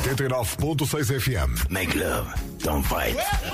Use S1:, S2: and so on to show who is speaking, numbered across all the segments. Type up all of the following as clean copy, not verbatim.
S1: 89.6 FM.
S2: Make love, don't fight.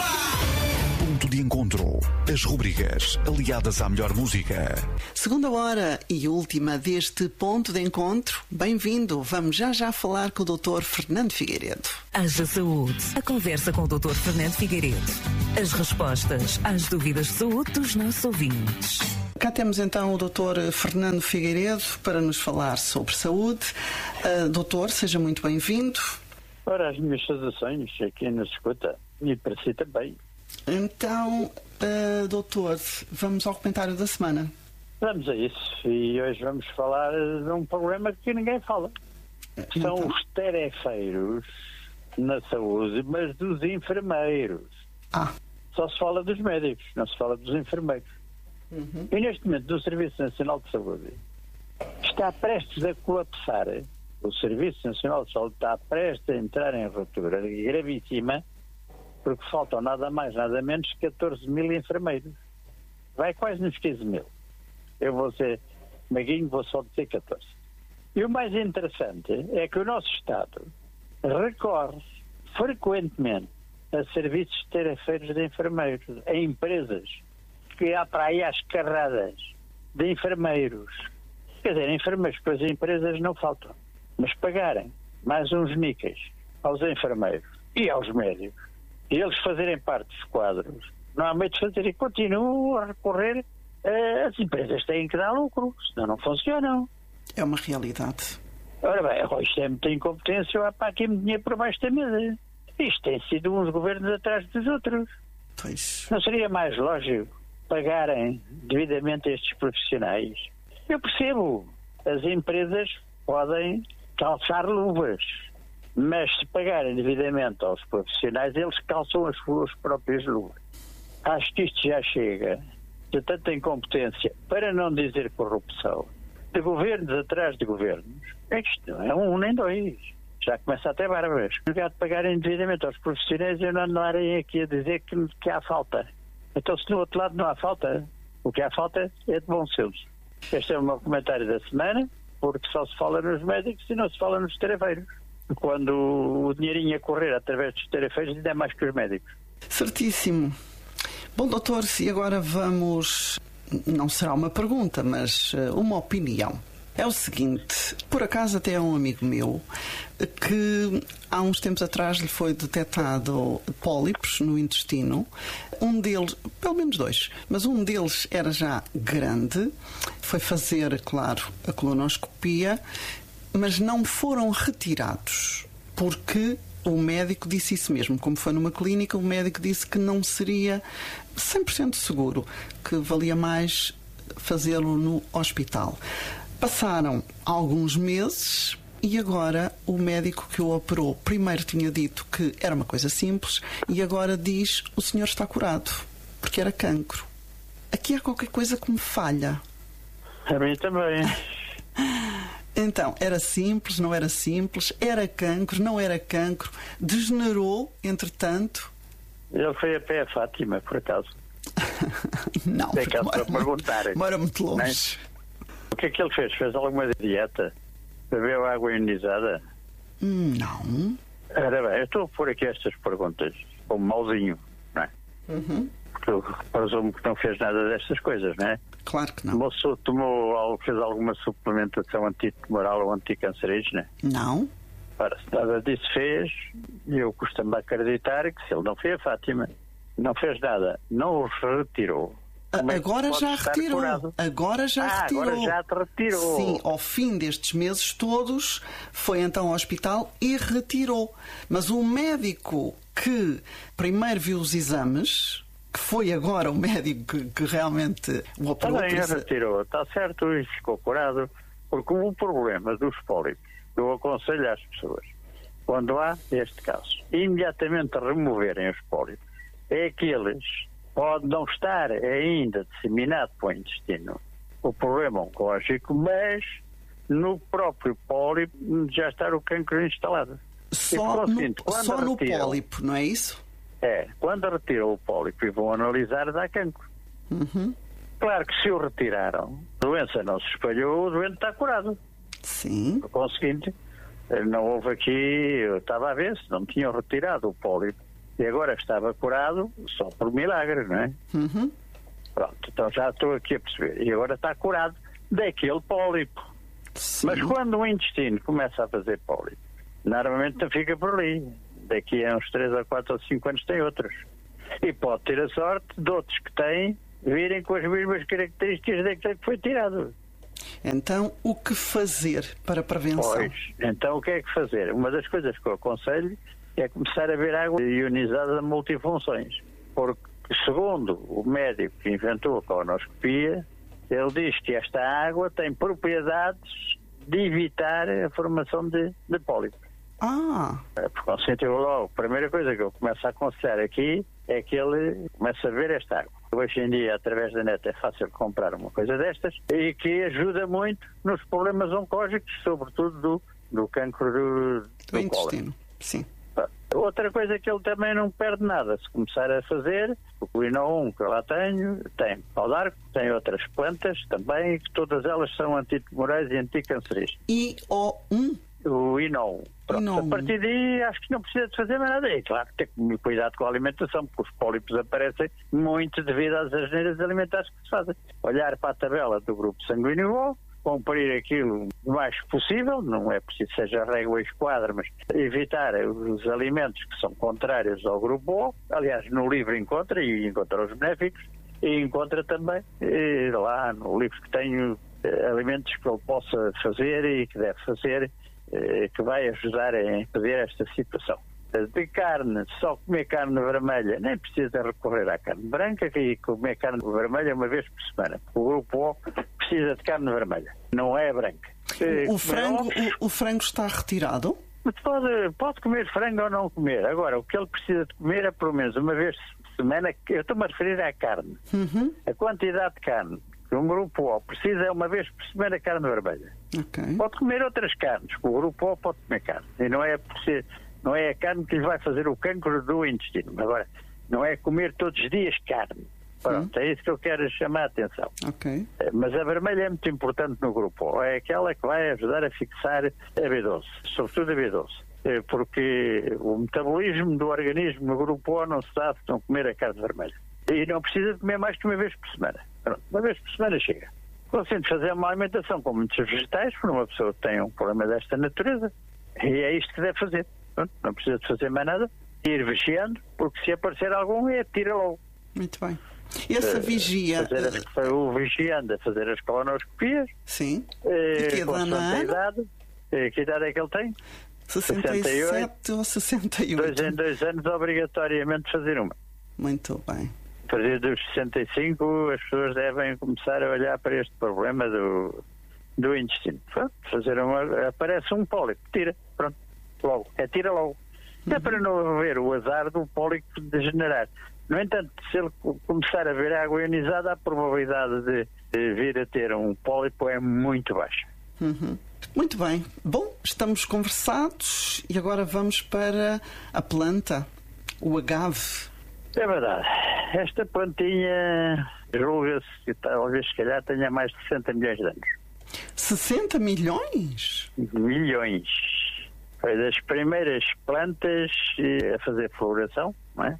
S3: Ponto de encontro. As rubricas aliadas à melhor música.
S4: Segunda hora e última deste ponto de encontro. Bem-vindo. Vamos já falar com o Dr. Fernando Figueiredo.
S5: Haja Saúde. A conversa com o Dr. Fernando Figueiredo. As respostas às dúvidas de saúde dos nossos ouvintes.
S4: Cá temos então o Dr. Fernando Figueiredo para nos falar sobre saúde. Doutor, seja muito bem-vindo.
S6: Ora, as minhas saudações aqui nos escuta e para si também.
S4: Então, doutor, vamos ao comentário da semana.
S6: Vamos a isso. E hoje vamos falar de um problema que ninguém fala. São os tarefeiros na saúde, mas dos enfermeiros. Só se fala dos médicos, não se fala dos enfermeiros. E neste momento o Serviço Nacional de Saúde está prestes a colapsar. O Serviço Nacional de Saúde está prestes a entrar em ruptura gravíssima, porque faltam nada mais, nada menos que 14 mil enfermeiros. Vai quase nos 15 mil. Eu vou ser maguinho, vou só dizer 14. E o mais interessante é que o nosso Estado recorre frequentemente a serviços de tarefeiros de enfermeiros, a empresas que há para aí às carradas de enfermeiros. Quer dizer, enfermeiros para as empresas não faltam, mas pagarem mais uns níqueis aos enfermeiros e aos médicos, e eles fazerem parte dos quadros, não há meio de fazer, e continuam a recorrer, as empresas têm que dar lucro, senão não funcionam.
S4: É uma realidade.
S6: Ora bem, isto é muita incompetência, há para aqui muito dinheiro por baixo da mesa. Isto tem sido uns governos atrás dos outros.
S4: Pois.
S6: Não seria mais lógico pagarem devidamente estes profissionais? Eu percebo, as empresas podem calçar luvas, mas se pagarem devidamente aos profissionais, eles calçam as suas próprias luvas. Acho que isto já chega de tanta incompetência, para não dizer corrupção, de governos atrás de governos. Isto não é um nem dois. Já começa até barbas. No lugar de pagarem devidamente aos profissionais, eu não andarem aqui a dizer que há falta. Então, se do outro lado não há falta, o que há falta é de bom senso. Este é o meu comentário da semana, porque só se fala nos médicos e não se fala nos tarefeiros. Quando o dinheirinho a correr através dos tarefeiros ainda é mais que os médicos.
S4: Certíssimo. Bom, doutor, e agora vamos... Não será uma pergunta, mas uma opinião. É o seguinte, por acaso até é um amigo meu que há uns tempos atrás lhe foi detectado pólipos no intestino. Um deles, pelo menos dois, mas um deles era já grande. Foi fazer, claro, a colonoscopia, mas não foram retirados porque o médico disse isso mesmo. Como foi numa clínica, o médico disse que não seria 100% seguro, que valia mais fazê-lo no hospital. Passaram alguns meses e agora o médico que o operou primeiro tinha dito que era uma coisa simples e agora diz o senhor está curado, porque era cancro. Aqui há qualquer coisa que me falha.
S6: A mim também.
S4: Então, era simples, não era simples, era cancro, não era cancro, degenerou, entretanto.
S6: Ele foi a pé a Fátima, por acaso.
S4: Não, mora muito longe.
S6: O que é que ele fez? Fez alguma dieta? Bebeu água ionizada?
S4: Não.
S6: Ora bem, eu estou a pôr aqui estas perguntas como mauzinho, não é? Porque eu presumo que não fez nada destas coisas, não é?
S4: Claro que não.
S6: O moço fez alguma suplementação antitumoral ou anticancerígena?
S4: Não.
S6: Ora, se nada disso fez, eu costumo acreditar que se ele não fez a Fátima, não fez nada, não os retirou.
S4: Agora já retirou. Agora já retirou.
S6: Agora já te retirou.
S4: Sim, ao fim destes meses todos, foi então ao hospital e retirou. Mas o médico que primeiro viu os exames, que foi agora o médico que realmente o operou...
S6: Também retirou, está certo, e ficou curado. Porque o problema dos pólipos, eu aconselho às pessoas, quando há este caso, imediatamente removerem os pólipos, é que eles... pode não estar ainda disseminado para o intestino o problema oncológico, mas no próprio pólipo já está o cancro instalado.
S4: Só no pólipo, não é isso?
S6: É, quando retiram o pólipo e vão analisar, dá cancro. Claro que se o retiraram, a doença não se espalhou, o doente está curado.
S4: Sim.
S6: Por conseguinte, Não houve aqui, eu estava a ver se não tinham retirado o pólipo e agora estava curado só por milagre, não é?
S4: Uhum.
S6: Pronto, então já estou aqui a perceber. E agora está curado daquele pólipo.
S4: Sim.
S6: Mas quando o intestino começa a fazer pólipo, normalmente não fica por ali. Daqui a uns 3 ou 4 ou 5 anos tem outros. E pode ter a sorte de outros que têm virem com as mesmas características daquele que foi tirado.
S4: Então, o que fazer para a prevenção?
S6: Pois, então o que é que fazer? Uma das coisas que eu aconselho é começar a beber água ionizada multifunções. Porque, segundo o médico que inventou a colonoscopia, ele diz que esta água tem propriedades de evitar a formação de pólipos. Por consequência, logo, a primeira coisa que eu começo a aconselhar aqui é que ele comece a beber esta água. Hoje em dia, através da net, é fácil comprar uma coisa destas e que ajuda muito nos problemas oncológicos, sobretudo do cancro do
S4: intestino. Sim.
S6: Outra coisa que ele também não perde nada, se começar a fazer, o INO1 que eu lá tenho, tem pau d'arco, tem outras plantas também, que todas elas são antitumorais e anticancerígenas.
S4: IO1?
S6: O INO1. Pronto, a partir daí acho que não precisa de fazer mais nada. E claro, tem que cuidado com a alimentação, porque os pólipos aparecem muito devido às asneiras alimentares que se fazem. Olhar para a tabela do grupo sanguíneo O, cumprir aquilo o mais possível, não é preciso que seja régua e esquadra, mas evitar os alimentos que são contrários ao grupo O. Aliás, no livro encontra, e encontra os benéficos, e encontra também lá no livro que tenho alimentos que ele possa fazer e que deve fazer, que vai ajudar a impedir esta situação. De carne, só comer carne vermelha, nem precisa recorrer à carne branca, e comer carne vermelha uma vez por semana. O grupo O precisa de carne vermelha, não é branca.
S4: O frango está retirado?
S6: Pode comer frango ou não comer. Agora, o que ele precisa de comer é pelo menos uma vez por semana. Eu estou-me a referir à carne.
S4: Uhum.
S6: A quantidade de carne que um grupo O precisa é uma vez por semana carne vermelha.
S4: Okay.
S6: Pode comer outras carnes, o grupo O pode comer carne. E não é a carne que lhe vai fazer o cancro do intestino. Agora, não é comer todos os dias carne. Pronto, é isso que eu quero chamar a atenção.
S4: Okay.
S6: Mas a vermelha é muito importante no grupo O. É aquela que vai ajudar a fixar a B12, sobretudo a B12. Porque o metabolismo do organismo no grupo O não se dá de não comer a carne vermelha. E não precisa de comer mais que uma vez por semana. Pronto, uma vez por semana chega. Consente fazer uma alimentação com muitos vegetais, para uma pessoa que tem um problema desta natureza. E é isto que deve fazer. Pronto, não precisa de fazer mais nada. Ir vigiando, porque se aparecer algum, tira logo.
S4: Muito bem. Essa vigia...
S6: Vigiando a fazer as colonoscopias.
S4: Sim. E que
S6: idade? Que idade é que ele tem?
S4: 67 ou 68?
S6: 2 em 2 anos, obrigatoriamente fazer uma.
S4: Muito bem.
S6: A partir dos 65, as pessoas devem começar a olhar para este problema do intestino. Pronto, aparece um pólipo, tira, pronto, logo, tira logo. É para não haver o azar do pólipo degenerar. No entanto, se ele começar a ver água ionizada, a probabilidade de vir a ter um pólipo é muito baixa.
S4: Uhum. Muito bem. Bom, estamos conversados e agora vamos para a planta, o agave.
S6: É verdade. Esta plantinha julga-se que talvez, se calhar, tenha mais de 60 milhões de anos.
S4: 60 milhões?
S6: Milhões. Foi das primeiras plantas a fazer floração, não é?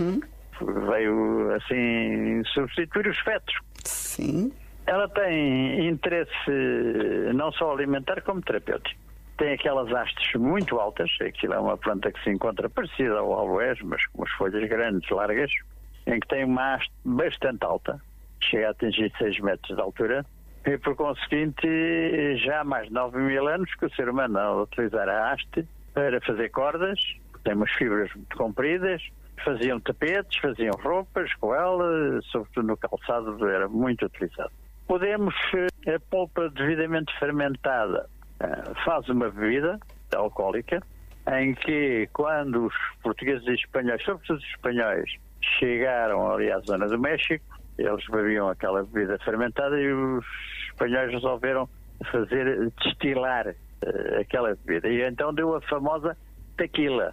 S6: Veio, assim, substituir os fetos.
S4: Sim.
S6: Ela tem interesse não só alimentar como terapêutico. Tem aquelas hastes muito altas, aquilo é uma planta que se encontra parecida ao aloés, mas com as folhas grandes, largas, em que tem uma haste bastante alta, chega a atingir 6 metros de altura, e por conseguinte já há mais de 9.000 anos que o ser humano a utilizar a haste para fazer cordas, tem umas fibras muito compridas, faziam tapetes, faziam roupas com ela, sobretudo no calçado era muito utilizado. Podemos, a polpa devidamente fermentada, faz uma bebida alcoólica em que quando os portugueses e espanhóis, sobretudo os espanhóis, chegaram ali à zona do México, eles bebiam aquela bebida fermentada e os espanhóis resolveram destilar aquela bebida. E então deu a famosa tequila.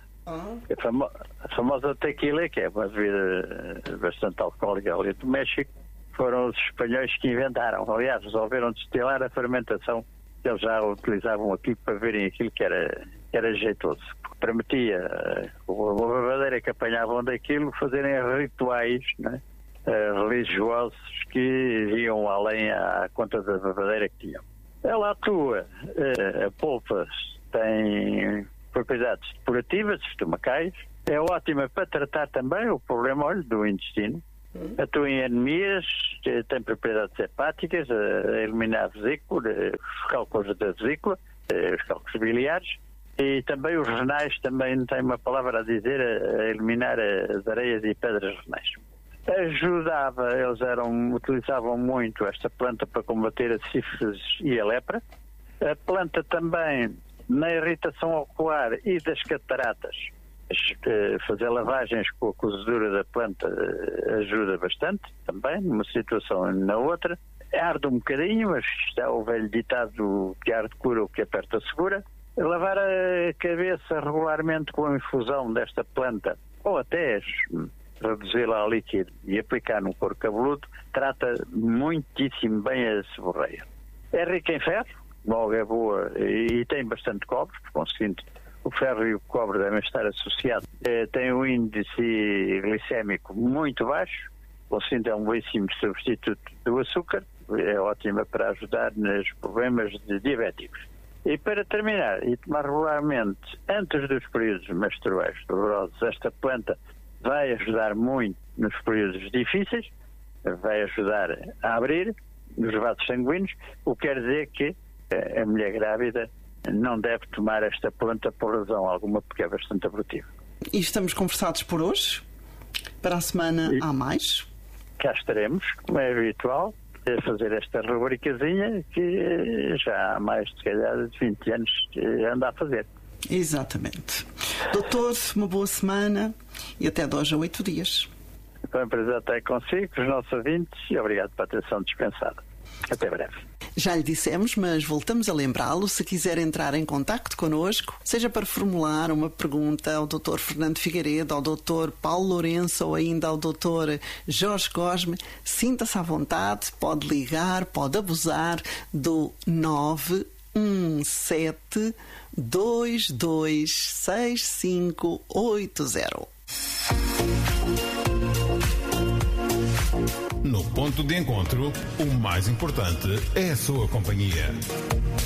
S6: A famosa tequila, que é uma bebida bastante alcoólica ali do México, foram os espanhóis que inventaram. Aliás, resolveram destilar a fermentação eles já utilizavam aquilo para verem aquilo que era jeitoso. Porque permitia a babadeira que apanhavam daquilo fazerem rituais, né, religiosos que iam além à conta da babadeira que tinham. Ela atua, a polpa tem propriedades depurativas, estomacais, é ótima para tratar também o problema do intestino. Atua em anemias, tem propriedades hepáticas, a eliminar a vesícula, os cálculos da vesícula, os cálculos biliares, e também os renais, também tem uma palavra a dizer, a eliminar as areias e pedras renais. Ajudava, eles utilizavam muito esta planta para combater a sífilis e a lepra. A planta também na irritação ocular e das cataratas. Fazer lavagens com a cozedura da planta ajuda bastante também, numa situação e na outra. Arde um bocadinho, mas está o velho ditado que arde cura, o que aperta segura. Lavar a cabeça regularmente com a infusão desta planta, ou até reduzi-la a líquido e aplicar no couro cabeludo, trata muitíssimo bem a seborreia. É rica em ferro, logo é boa, e tem bastante cobre, por conseguinte, o ferro e o cobre devem estar associados. Tem um índice glicémico muito baixo, o conseguinte é um belíssimo substituto do açúcar, é ótima para ajudar nos problemas diabéticos. E para terminar, e tomar regularmente antes dos períodos menstruais dolorosos, esta planta vai ajudar muito nos períodos difíceis, vai ajudar a abrir os vasos sanguíneos, o que quer dizer que a mulher grávida não deve tomar esta planta por razão alguma, porque é bastante abortiva.
S4: E estamos conversados por hoje. Para a semana há mais.
S6: Cá estaremos, como é habitual, a fazer esta rubricazinha que já há mais, se calhar, de 20 anos anda a fazer.
S4: Exatamente. Doutor, uma boa semana e até de hoje a 8 dias.
S6: Foi um prazer estar consigo, com os nossos ouvintes, e obrigado pela atenção dispensada. Até breve.
S4: Já lhe dissemos, mas voltamos a lembrá-lo, se quiser entrar em contacto connosco, seja para formular uma pergunta ao Dr. Fernando Figueiredo, ao Dr. Paulo Lourenço ou ainda ao Dr. Jorge Cosme, sinta-se à vontade, pode ligar, pode abusar do 917 226580.
S1: No ponto de encontro, o mais importante é a sua companhia.